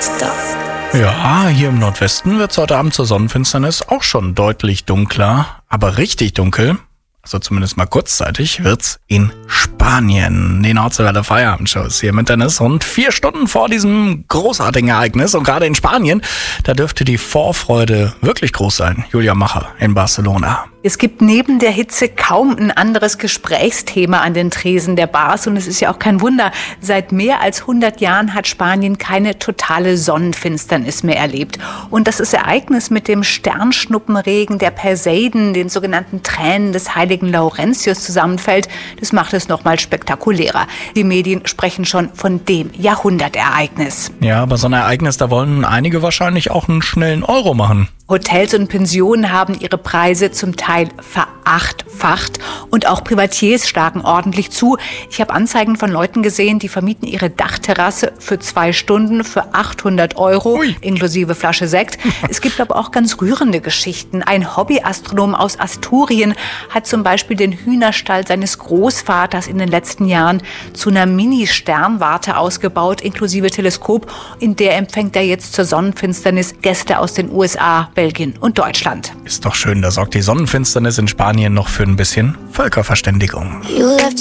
Ja, hier im Nordwesten wird es heute Abend zur Sonnenfinsternis auch schon deutlich dunkler. Aber richtig dunkel, also zumindest mal kurzzeitig, wird's in Spanien. Die Nordseewelle Feierabendshow ist hier mit Dennis. Rund 4 Stunden vor diesem großartigen Ereignis. Und gerade in Spanien, da dürfte die Vorfreude wirklich groß sein. Julia Macher in Barcelona. Es gibt neben der Hitze kaum ein anderes Gesprächsthema an den Tresen der Bars. Und es ist ja auch kein Wunder. Seit mehr als 100 Jahren hat Spanien keine totale Sonnenfinsternis mehr erlebt. Und das Ereignis mit dem Sternschnuppenregen der Perseiden, den sogenannten Tränen des heiligen Laurentius, zusammenfällt, das macht es nochmal spektakulärer. Die Medien sprechen schon von dem Jahrhundertereignis. Ja, aber so ein Ereignis, da wollen einige wahrscheinlich auch einen schnellen Euro machen. Hotels und Pensionen haben ihre Preise zum Teil verachtfacht und auch Privatiers schlagen ordentlich zu. Ich habe Anzeigen von Leuten gesehen, die vermieten ihre Dachterrasse für 2 Stunden für 800 Euro, inklusive Flasche Sekt. Es gibt aber auch ganz rührende Geschichten. Ein Hobbyastronom aus Asturien hat zum Beispiel den Hühnerstall seines Großvaters in den letzten Jahren zu einer Mini-Sternwarte ausgebaut, inklusive Teleskop. In der empfängt er jetzt zur Sonnenfinsternis Gäste aus den USA, Belgien und Deutschland. Ist doch schön, da sorgt die Sonnenfinsternis in Spanien noch für ein bisschen Völkerverständigung.